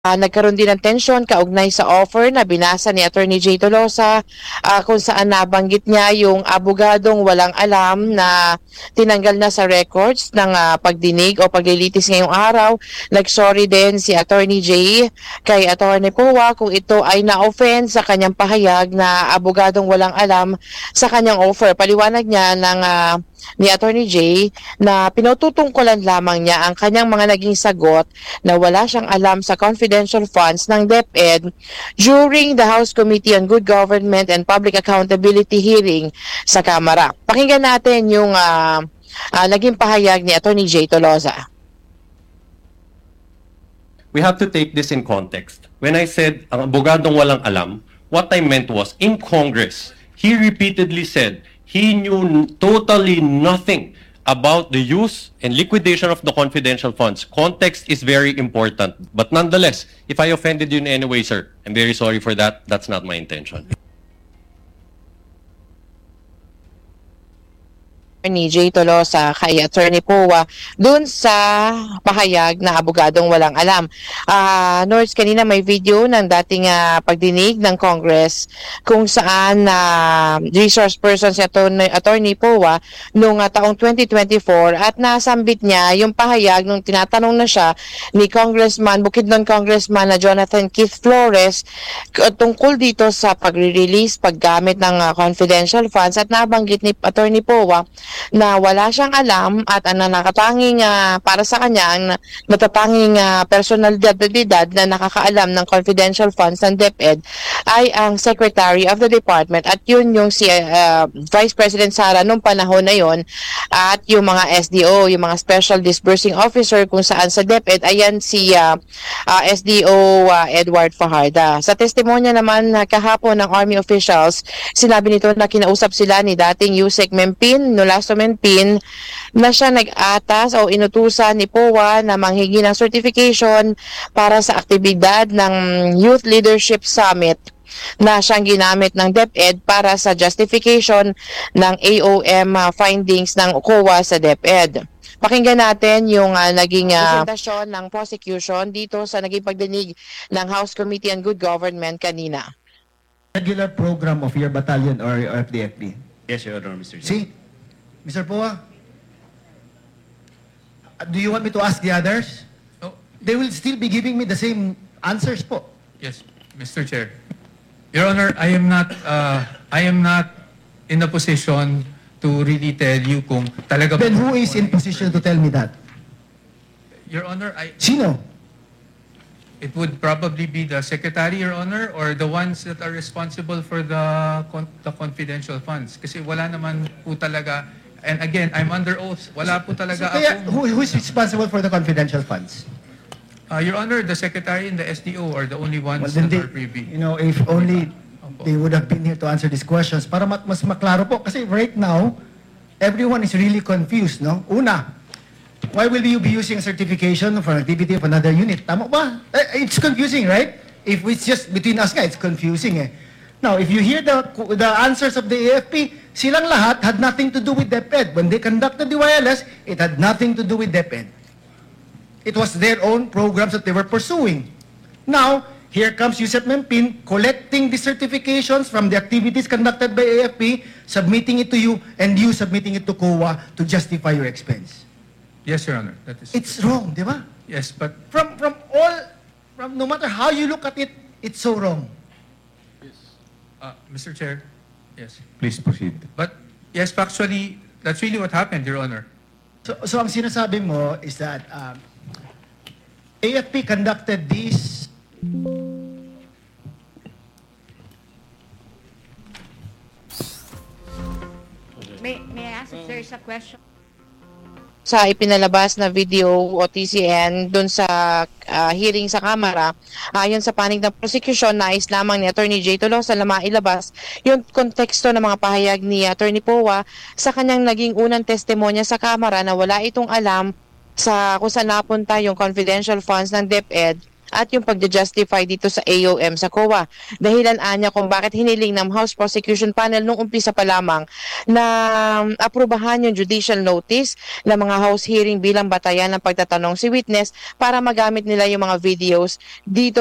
Nagkaroon din ng tensyon kaugnay sa offer na binasa ni Attorney Jay Tolosa kung saan nabanggit niya yung abogadong walang alam na tinanggal na sa records ng pagdinig o paglilitis ngayong araw. Nag-sorry din si Attorney Jay kay Attorney Powa kung ito ay na-offend sa kanyang pahayag na abogadong walang alam sa kanyang offer. Paliwanag niya ni Attorney Jay na pinututungkulan lamang niya ang kanyang mga naging sagot na wala siyang alam sa confidential funds ng DepEd during the House Committee on Good Government and Public Accountability hearing sa Kamara. Pakinggan natin yung naging pahayag ni Attorney Jay Tolosa. We have to take this in context. When I said ang abogadong walang alam, what I meant was in Congress, he repeatedly said he knew totally nothing about the use and liquidation of the confidential funds. Context is very important. But nonetheless, if I offended you in any way, sir, I'm very sorry for that. That's not my intention. Ni Jay Tolosa kay Attorney Powa dun sa pahayag na abogadong walang alam. Nords, kanina may video ng dating pagdinig ng Congress kung saan resource person si Attorney Powa noong taong 2024 at nasambit niya yung pahayag nung tinatanong na siya ni Congressman, Bukidnon Congressman na Jonathan Keith Flores tungkol dito sa pagre-release, paggamit ng confidential funds at nabanggit ni Attorney Powa na wala siyang alam at ang nakatanging para sa kanya ang natatanging personalidad na nakakaalam ng confidential funds ng DepEd ay ang Secretary of the Department at yun yung si Vice President Sara nung panahon na yon at yung mga SDO, yung mga Special Disbursing Officer kung saan sa DepEd ayan si SDO Edward Fajarda. Sa testimonya naman kahapon ng Army officials, sinabi nito na kinausap sila ni dating Yusek Mempin Nolasco Mempin na siya nag-atas o inutusan ni POA na manghingi ng certification para sa aktibidad ng Youth Leadership Summit na siyang ginamit ng DepEd para sa justification ng AOM findings ng COA sa DepEd. Pakinggan natin yung naging presentasyon ng prosecution dito sa naging pagdinig ng House Committee on Good Government kanina. Regular program of your battalion or FDFP? Yes, Your Honor, Mr. Chair. See, Mr. Poa, do you want me to ask the others? No. They will still be giving me the same answers po. Yes, Mr. Chair. Your Honor, I am not in a position to really tell you kung talaga. Then who is in position to tell me that? Your Honor, Sino? it would probably be the Secretary, Your Honor, or the ones that are responsible for the confidential funds. Kasi wala naman po talaga, and again, I'm under oath, wala po talaga So, kaya, ako. who is responsible for the confidential funds? Your Honor, the Secretary and the SDO are the only ones Well, then that they, are privy. you know, if only they would have been here to answer these questions para mas maklaro po. Kasi right now, everyone is really confused, no? Una, why will you be using a certification for activity of another unit? Tama ba? It's confusing, right? If it's just between us nga, it's confusing eh. Now, if you hear the answers of the AFP, silang lahat had nothing to do with DepEd. When they conducted the wireless, it had nothing to do with DepEd. It was their own programs that they were pursuing. Now, here comes Yusef Mempin collecting the certifications from the activities conducted by AFP, submitting it to you, and you submitting it to COA to justify your expense. Yes, Your Honor. That is. It's wrong, di ba? Yes, but From no matter how you look at it, it's so wrong. Mr. Chair, yes. Please proceed. But yes, factually, that's really what happened, Your Honor. So ang sinasabi mo is that AFP conducted these May I ask if there is a question? Sa ipinalabas na video o TCN dun sa hearing sa Kamara, ayon sa panig ng prosecution, nais lamang ni Attorney Jay Tolosa na mailabas yung konteksto ng mga pahayag ni Attorney Powa sa kanyang naging unang testimonya sa Kamara na wala itong alam sa kung saan napunta yung confidential funds ng DepEd at yung pagja-justify dito sa AOM sa COA. Dahilan anya kung bakit hiniling ng House Prosecution Panel nung umpisa pa lamang na aprubahan yung judicial notice ng mga house hearing bilang batayan ng pagtatanong si witness para magamit nila yung mga videos dito